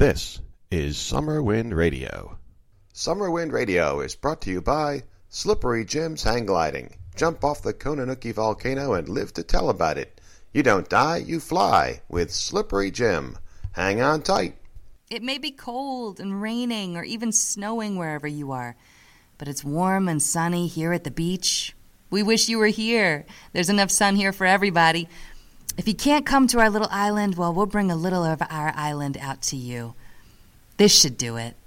This is Summer Wind Radio. Summer Wind Radio is brought to you by Slippery Jim's Hang Gliding. Jump off the Konanuki volcano and live to tell about it. You don't die, you fly with Slippery Jim. Hang on tight. It may be cold and raining or even snowing wherever you are, but it's warm and sunny here at the beach. We wish you were here. There's enough sun here for everybody. If you can't come to our little island, well, we'll bring a little of our island out to you. This should do it.